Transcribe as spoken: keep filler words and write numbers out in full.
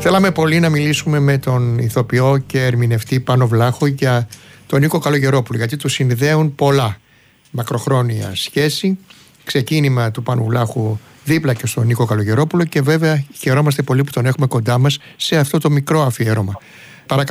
Θέλαμε πολύ να μιλήσουμε με τον ηθοποιό και ερμηνευτή Πάνο Βλάχο για τον Νίκο Καλογερόπουλο, γιατί του συνδέουν πολλά. Μακροχρόνια σχέση, ξεκίνημα του Πάνου Βλάχου δίπλα και στον Νίκο Καλογερόπουλο, και βέβαια χαιρόμαστε πολύ που τον έχουμε κοντά μας σε αυτό το μικρό αφιέρωμα.